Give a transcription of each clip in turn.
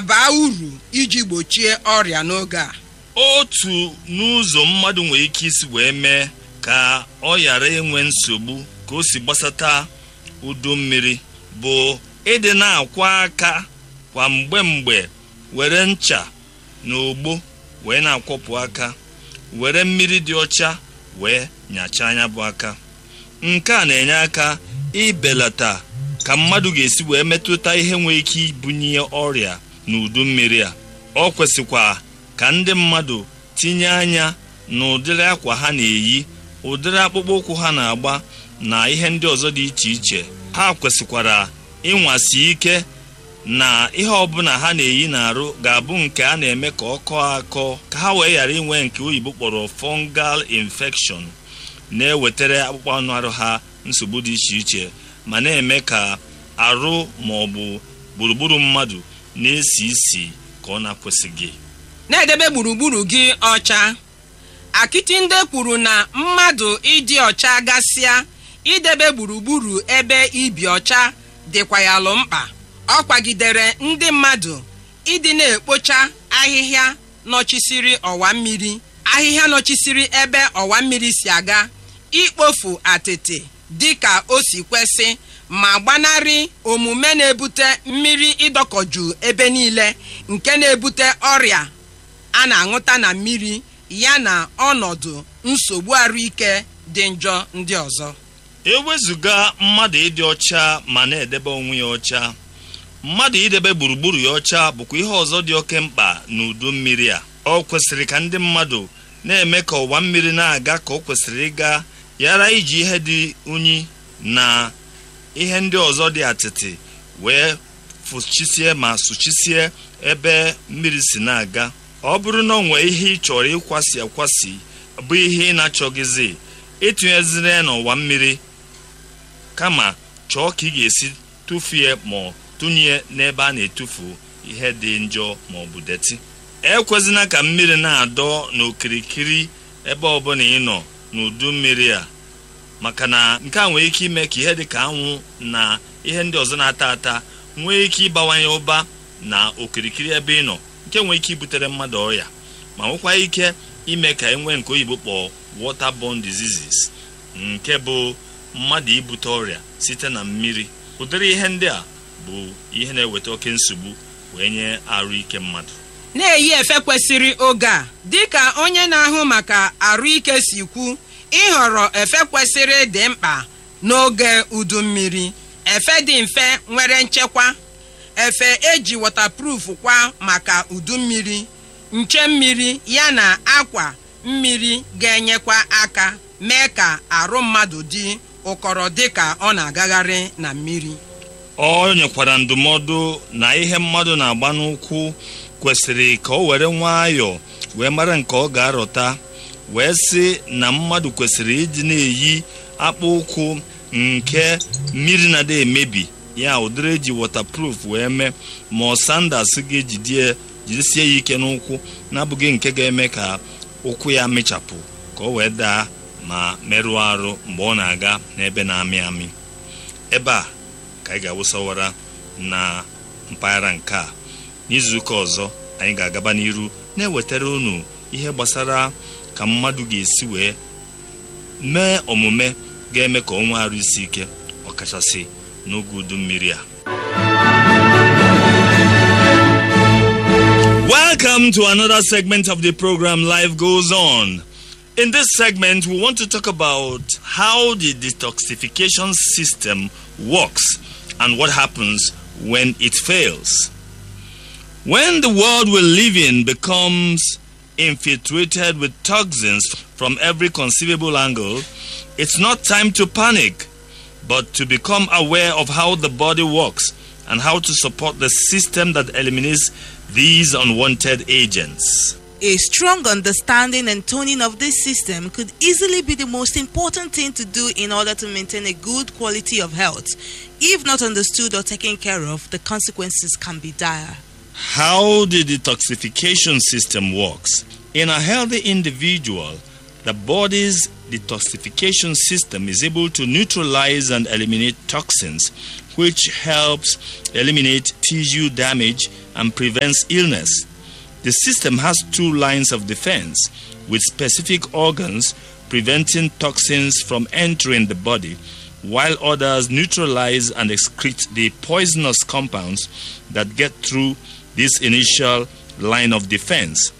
ma baa uru iji gbochie ọrịa n'oge a? Otu n'ụzọ mmadụ nwere ike isi wee mee ka ọ ghara inwe nsogbu ka o si gbasata udu mmiri bụ ịdị na-akwa aka kwa mgbe were ncha na ogbo wee na-akwọpụ aka, were mmiri dị ọcha wee nyachaa anya bụ aka. Nke a na-enye aka ibelata ka mmadụ ga-esi wee metụta ihe nwere ike ibunye ọrịa n'udu mmiri a. Ọ kwesịkwa ka ndị mmadụ tinye anya n'ụdịrị akwa ha na-eyi, ụdịrị akpụkpọ ụkwụ ha na-agba na ihe ndị ọzọ dị iche iche. Ha kwesịkwara ịnwasi ike na ihe ọbụla ha na-eyi n'arụ ga-abụ nke a na-eme ka ọ kọọ akọ, ka ha wee ghara inwe nke oyibo kpọrọ fungal infection na-ewetara akpụkpọ anụ arụ ha nsogbu dị iche iche, ma na-eme ka arụ ma ọ bụ gburugburu mmadụ na-esi isi ka ọ na-akwesịghị. Na-edebe gburugburu gị ọcha. Akịtịnde kwuru na mmadụ ịdị ọcha gasịa, idebe gburugburu ebe ibi ọcha dịkwa ya alụ mkpa. Ọ kwagidere ndị mmadụ ịdị na-ekpocha ahịhịa nọchisiri ọwa mmiri, ahịhịa nọchisiri ebe ọwa mmiri si aga, ikpofu atịtị dịka o si kwesị, ma gbanarị omume na-ebute mmiri ịdọkọju ebe niile nke na-ebute ọrịa a na-aṅụta na mmiri ya na ọnọdụ nsogbu arụike dị njọ ndị ọzọ. Ewezuga mmadụ ịdị ọcha ma na-edebe onwe ya ọcha, mmadụ idebe gburugburu ya ọcha bụkwa ihe ọzọ dị oke mkpa n'udu mmiri a. Ọ kwesịrị ka ndị mmadụ na-eme ka ọwa mmiri na-aga ka ọ kwesịrị ịga, yara iji ihe dị unyi na ihe ndị ọzọ dị atịtị wee fụchisie ma sụchisie ebe mmiri si na-aga. Ọ bụrụ na ọ nwee ihe ị chọrọ ịkwasị akwasị bụ ihe ị na-achọghịzi, ịtụnyezire n'ọwa mmiri, kama chọọ ka ị ga-esi tụfie ma tụnye n'ebe a na-etufu ihe dị njọ ma ọ bụ deti. Ekwezina ka mmiri na-adọ n'okirikiri ebe ọbụla ị nọ n'udu mmiri a, maka na nke a nwere ike ime ka ihe dị ka anwụ na ihe ndị ọzọ na-ata ata nwee ike ịbawanye ụba na okirikiri ebe ị nọ, nke nwere ike ibutere mmadụ ọrịa, ma nwekwa ike ime ka enwee nke oyibo kpọọ waterborne diseases, nke bụ mmadụ ibute ọrịa site na mmiri. Ụdịrị ihe ndị a bụ ihe na-eweta oke nsogbu wee nye arụ ike mmadụ. Na-eyi efe kwesịrị oge a. Dịka onye na-ahụ maka arụike si kwu, ịhọrọ efe kwesịrị dị mkpa n'oge udu mmiri. Efe dị mfe nwere nchekwa, efe eji waterproof kwa maka udu mmiri, nche mmiri ya na akwa mmiri ga-enyekwa aka mee ka arụ mmadụ dị ụkọrọ dịka ọ na-agagharị na mmiri. Ọ nyekwara ndụmọdụ na ihe mmadụ na-agba n'ụkwụ kwesịrị ka o were nwayọọ wee mara nke ọ ga-arọta, wee sị na mmadụ kwesịrị ịdị na-eyi akpụ ụkwụ nke mmiri na-ada emebi, ya ụdịrị eji waterproof wee mee, ma ọ sandals jidesie ya ike n'ụkwụ, na-abụghị nke ga-eme ka ụkwụ ya mịchapụ ka o wee daa ma merụọ arụ mgbe ọ na-aga n'ebe na-amị amị. Ebe a ka anyị ga-awụsawara na mpaghara nke a. N'izuụka ọzọ anyị ga-agaba n'iru na-ewetara unu ihe gbasara ka mmadụ ga-esi wee mee omume ga-eme ka onwe arụ isi ike, ọkachasị n'oge udu mmiri a. Welcome to another segment of the program Life Goes On. In this segment, we want to talk about how the detoxification system works and what happens when it fails. When the world we live in becomes infiltrated with toxins from every conceivable angle, it's not time to panic, but to become aware of how the body works and how to support the system that eliminates these unwanted agents. A strong understanding and toning of this system could easily be the most important thing to do in order to maintain a good quality of health. If not understood or taken care of, the consequences can be dire. How the detoxification system works. In a healthy individual, the body's detoxification system is able to neutralize and eliminate toxins, which helps eliminate tissue damage and prevents illness. The system has two lines of defense, with specific organs preventing toxins from entering the body, while others neutralize and excrete the poisonous compounds that get through this initial line of defense.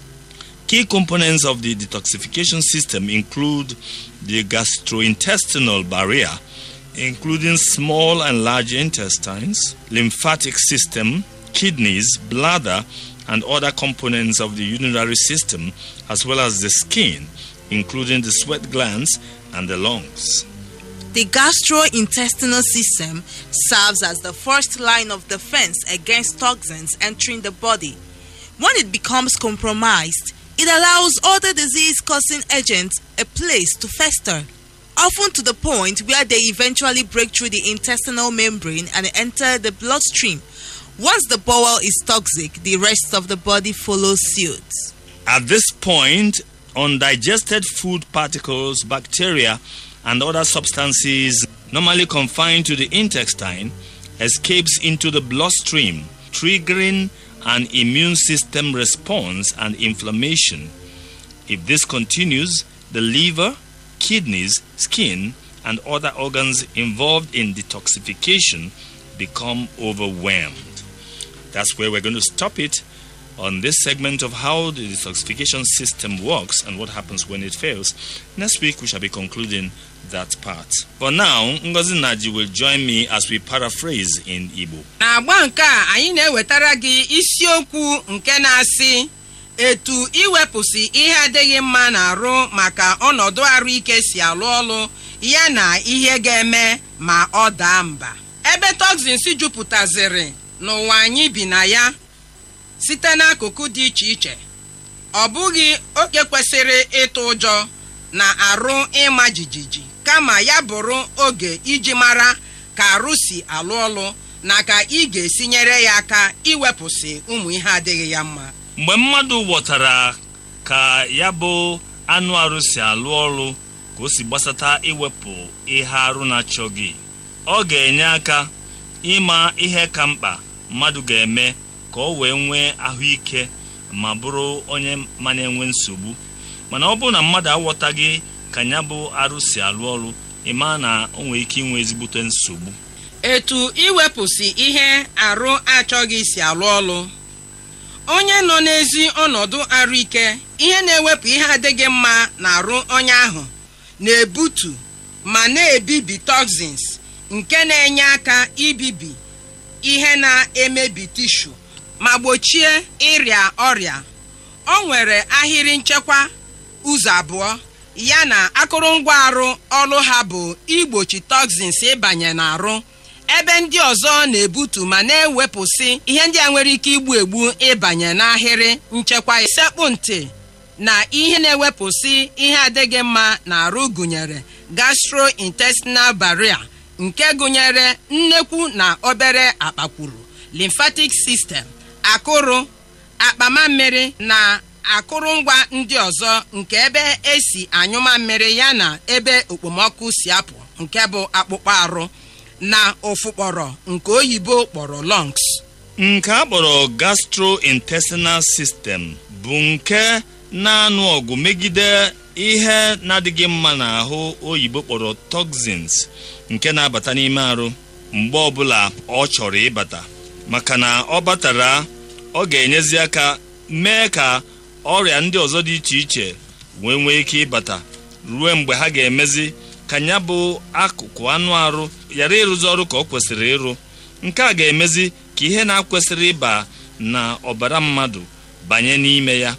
Key components of the detoxification system include the gastrointestinal barrier, including small and large intestines, lymphatic system, kidneys, bladder, and other components of the urinary system, as well as the skin, including the sweat glands and the lungs. The gastrointestinal system serves as the first line of defense against toxins entering the body. When it becomes compromised, it allows other disease-causing agents a place to fester, often to the point where they eventually break through the intestinal membrane and enter the bloodstream. Once the bowel is toxic, the rest of the body follows suit. At this point, undigested food particles, bacteria, and other substances normally confined to the intestine escapes into the bloodstream, triggering an immune system response and inflammation. If this continues, the liver, kidneys, skin, and other organs involved in detoxification become overwhelmed. That's where we're going to stop it on this segment of how the detoxification system works and what happens when it fails. Next week, we shall be concluding that part. For now, Ngozi Naji will join me as we paraphrase in Igbo. N'agba nke a, anyị na-ewetara gị isiokwu nke na-asị etu iwepụsị ihe adịghị mma n'arụ maka ọnọdụ ahụike si alụ ọlụ ya na ihe ga-eme ma ọ daa mba. Ebe toxins jupụtaziri n'ụwa anyị bi na ya site n'akụkụ dị iche iche, ọ bụghị oge kwesịrị ịtụ ụjọ na arụ ịma jijiji, kama ya bụrụ oge iji mara ka arụ si alụ ọlụ na ka ị ga-esi nyere ya aka iwepụsị ụmụ ihe adịghị ya mma. Mgbe mmadụ ghọtara ka ya bụ anụ arụ si alụ ọrụ ka o si gbasata iwepụ ihe arụ na-achọghị, ọ ga-enye aka ịma ihe ka mkpa mmadụ ga-eme ka o wee nwee ahụike ma bụrụ onye ma na-enwe nsogbu. Mana ọ bụrụ na mmadụ aghọtaghị ka ya bụ arụ si alụ ọrụ, ịma na o nwere ike inwe ezigbote nsogbu. Etu iwepụsị ihe arụ achọghị si alụ ọlụ. Onye nọ n'ezi ọnọdụ ahụike, ihe na-ewepụ ihe adịghị mma n'arụ onye ahụ na-ebutu ma na-ebibi toxins nke na-enye aka ibibi ihe na-emebi tishu ma gbochie ịrịa ọrịa. O nwere ahịrị nchekwa ụzọ abụọ ya na akụrụngwa arụ ọrụ ha bụ igbochi toxins ịbanye n'arụ, ebe ndị ọzọ na-ebutu ma na-ewepụsị ihe ndị a nwere ike igbu egbu ịbanye n'ahịrị nchekwa. Sekpụ ntị na ihe na-ewepụsị ihe adịghị mma n'arụ gụnyere gastrointestinal barrier, nke gụnyere nnekwu na obere akpakwuru, lymphatic system, akụrụ, akpamammiri na akụrụngwa ndị ọzọ nke ebe esi anyụma mmiri ya na ebe okpomọkụ si apụ nke bụ akpụkpọ arụ, na ụfụkpọrọ nke oyibo kpọrọ lungs. Nke a kpọrọ gastrointestinal system bụ nke na-anụ ọgụ megide ihe na-adịghị mma n'ahụ oyibo kpọrọ toxins nke na-abata n'ime arụ mgbe ọbụla ọ chọrọ ịbata, maka na ọ batara ọ ga-enyezi aka mee ka ọrịa ndị ọzọ dị iche iche nwee ike ịbata ruo mgbe ha ga-emezi ka ya bụ akụkụ anụ arụ ghara ịrụzi ọrụ ka ọ kwesịrị ịrụ. Nke a ga-emezi ka ihe na-akwesịrị ịba na ọbara mmadụ banye n'ime ya.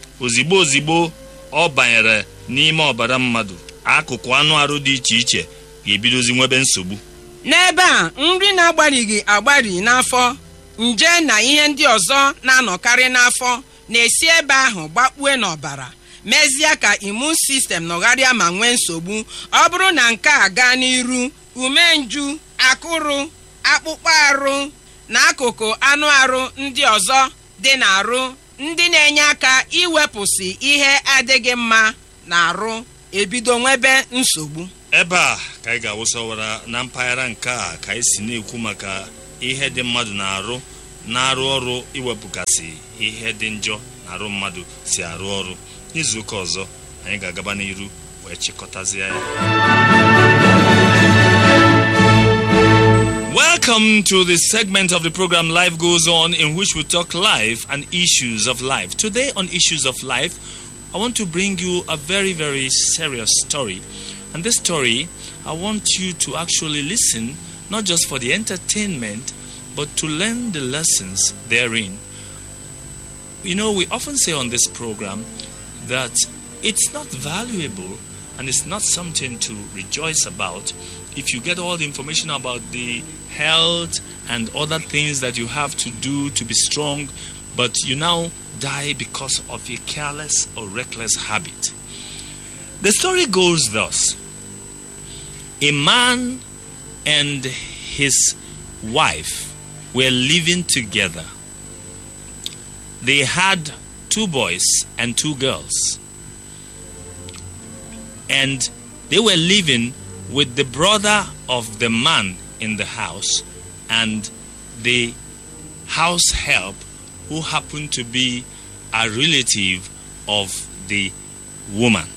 Ozigbo ọ banyere n'ime ọbara mmadụ, akụkụ anụ arụ dị iche iche ga-ebidozi nwebe nsogbu. N'ebe a, nri na-agbarighị agbari n'afọ, nje na ihe ndị ọzọ na-anọkarị n'afọ na-esi ebe ahụ gbakpue n'ọbara, mezie ka immune system nọgharịa ma nwee nsogbu. Ọ bụrụ na nke a gaa n'iru, umenju, akụrụ, akpụkpọ arụ na akụkụ anụ arụ ndị ọzọ dị n'arụ ndị na-enye aka iwepụsị ihe adịghị mma na-arụ ebido nwebe nsogbu. Ebe a ka anyị ga-awụsawara na mpaghara nke a ka anyị si na-ekwu maka ihe dị mmadụ na-arụ ọrụ iwepụgasị ihe dị njọ na-arụ mmadụ si arụ ọrụ. N'izu ụka ọzọ anyị ga-agaba n'iru wee chịkọtazie ya. Welcome to the segment of the program Life Goes On, in which we talk life and issues of life. Today on Issues of Life, I want to bring you a very, very serious story. And this story, I want you to actually listen, not just for the entertainment, but to learn the lessons therein. You know, we often say on this program that it's not valuable and it's not something to rejoice about if you get all the information about the health and other things that you have to do to be strong, but you now die because of a careless or reckless habit. The story goes thus. A man and his wife were living together. They had 2 boys and 2 girls. And they were living with the brother of the man in the house and the house help, who happened to be a relative of the woman.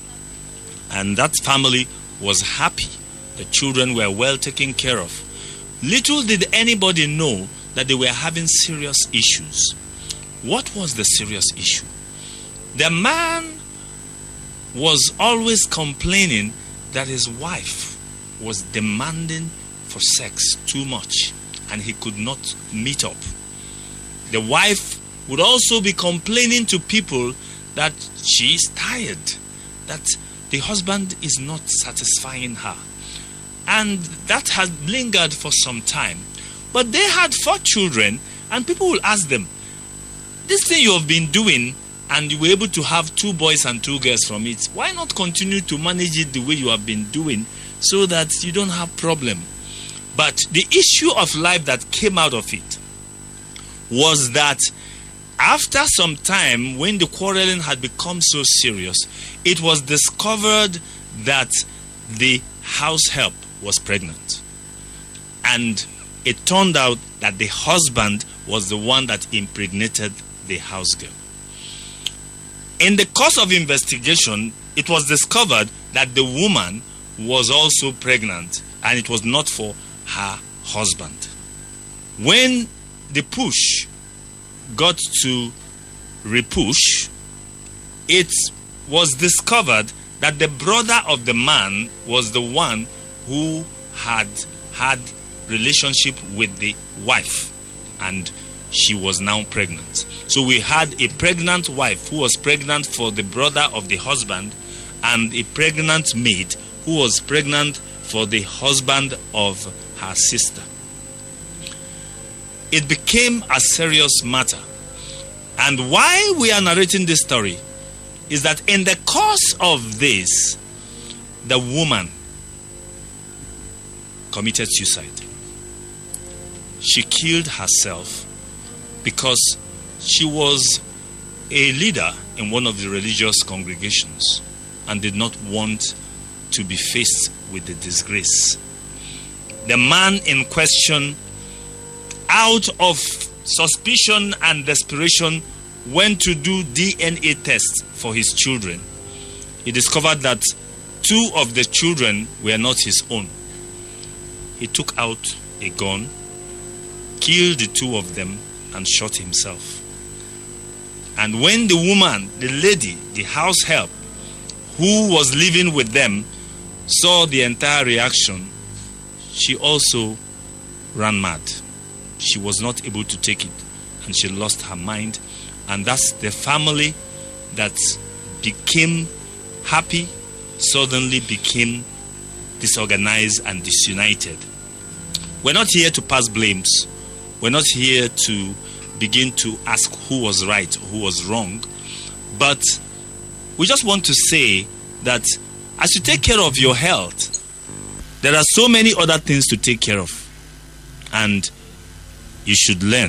And that family was happy. The children were well taken care of. Little did anybody know that they were having serious issues. What was the serious issue? The man was always complaining that his wife was demanding for sex too much and he could not meet up. The wife would also be complaining to people that she is tired, that the husband is not satisfying her. And that had lingered for some time. But they had 4 children, and people will ask them, this thing you have been doing, and you were able to have 2 boys and 2 girls from it, why not continue to manage it the way you have been doing so that you don't have problem? But the issue of life that came out of it was that after some time, when the quarreling had become so serious, it was discovered that the house help was pregnant. And it turned out that the husband was the one that impregnated the house girl. In the course of investigation, it was discovered that the woman was also pregnant and it was not for her husband. When the push got to repush, it was discovered that the brother of the man was the one who had relationship with the wife, and she was now pregnant. So we had a pregnant wife who was pregnant for the brother of the husband, and a pregnant maid who was pregnant for the husband of her sister. It became a serious matter. And why we are narrating this story is that in the course of this, the woman committed suicide. She killed herself because she was a leader in one of the religious congregations and did not want to be faced with the disgrace. The man in question, out of suspicion and desperation, went to do DNA tests for his children. He discovered that 2 of the children were not his own. He took out a gun, killed the 2 of them, and shot himself. And when the woman, the lady, the house help, who was living with them, saw the entire reaction, she also ran mad. She was not able to take it, and she lost her mind. And thus the family that became happy suddenly became disorganized and disunited. We're not here to pass blames. We're not here to begin to ask who was right or who was wrong. But we just want to say that as you take care of your health, there are so many other things to take care of. And you should learn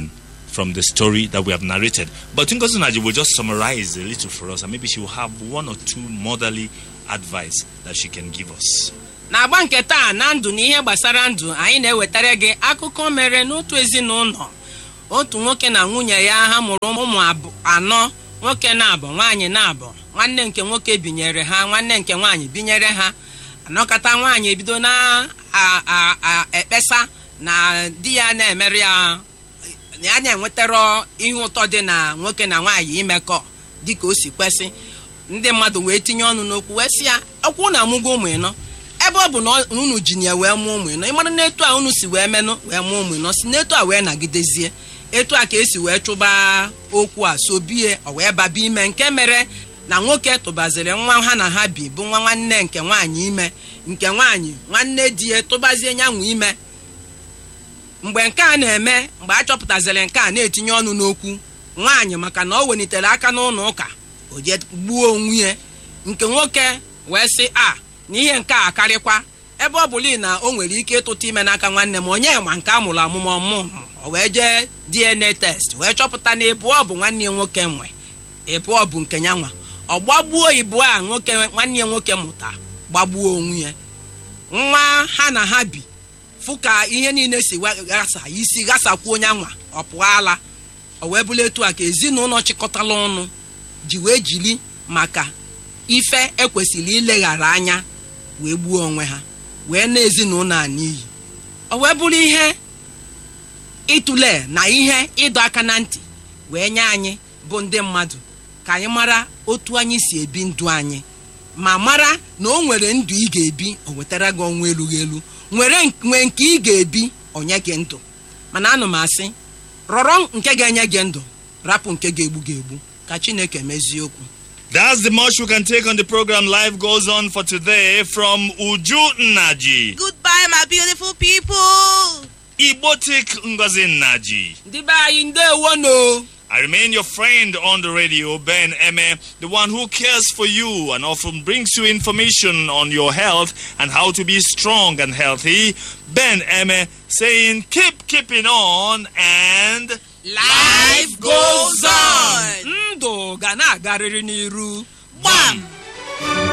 from the story that we have narrated. But Ngozi Nnaji will just summarize a little for us, and maybe she will have one or two motherly advice that she can give us. n'agba nke taa na ndụ na ihe gbasara ndụ anyị na-ewetara gị akụkọ mere n'otu ezinụlọ. Otu nwoke na nwunye ya ha mụrụ ụmụ anọ, nwoke na-abụ nwaanyị na-abụ. Nwanne nke nwoke binyere ha, nwanne nke nwaanyị binyere ha. Anọkata nwaanyị ebido na ekpesa na di ya na-emerụ ya na-enwetara ihe ụtọ dị na nwoke na nwaanyị imekọ dịka o si kwesị. Ndị mmadụ wee tinye ọnụ n'okwu wee sị ya, ọkwụ na amụgo ụmụ ịnọ, ebe ọ bụ na unu ji ya wee mụọ ụmụ ịnọ, ịmara na etu a unu si wee menụ wee mụọ ụmụ ịnọ, si n'etu a wee nagidezie. Etu a ka esi wee chụba okwu a sobie o wee baba ime, nke mere na nwoke tụbaziri nwa ha na ha bi bụ nwa nwanne nke nwaanyị ime, nke nwaanyị nwanne di ya tụbazie nyanwụ ime. Mgbe nke a na-eme, mgbe a chọpụtaziri nke a na-etinye ọnụ n'okwu nwaanyị maka na o welitere aka n'ụlọ ụka o je gbuo onwe ya. Nke nwoke wee sị na ihe nke a karịkwa, ebe ọ bụla na o nwere ike ịtụta ime n'aka nwanne m, onye ma nke a mụrụ amụma ọmụmụ. O wee jee DNA test wee chọpụta na ịbụ ọ bụ nwanne ya nwoke nwe, ịbụ ọ bụ nke ya nwa. Ọ gbagbuo ibu a nwoke nwanne ya nwoke mụta gbagbuo onwe ya. Nwa ha na ha bi fụ ka ihe niile si gasa isi gasakwuo onye nwa ọ pụọ ala. O wee bụla etu a ka ezinụlọ chịkọtala ọnụ ji wee jiri maka ife ekwesịrị ileghara anya wee gbuo onwe ha wee na ezinụlọ a n'iyi. O wee bụrụ ihe ịtụle na ihe ịdọ aka na ntị wee nye anyị bụ ndị mmadụ ka anyị mara otu anyị si ebi ndụ anyị, ma mara na o nwere ndụ ị ga-ebi o wetara gị ọnwụ elughị elu, nwere nke ị ga-ebi onye gị ndụ. Mana anụ m asị, rọrọ nke ga-enye gị ndụ, rapụ nke ga-egbu gị egbu. Ka Chineke mezie okwu. That's the much we can take on the program. Life goes on for today from Uju Nnaji. Goodbye, my beautiful people. Igbotik Ngozi Nnaji. Ndị be anyị ndewo no. I remain your friend on the radio, Ben Eme, the one who cares for you and often brings you information on your health and how to be strong and healthy. Ben Eme saying keep keeping on and life goes on. Ndụ ga na-agarịrị n'iru. Gbam!